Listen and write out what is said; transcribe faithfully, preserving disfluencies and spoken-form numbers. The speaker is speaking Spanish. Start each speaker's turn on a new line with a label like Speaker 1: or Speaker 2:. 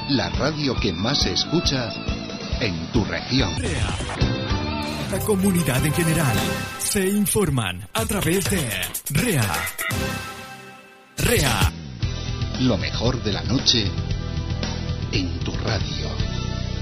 Speaker 1: la radio que más se escucha en tu región.
Speaker 2: REA. La comunidad en general se informan a través de REA. REA.
Speaker 1: Lo mejor de la noche en tu radio.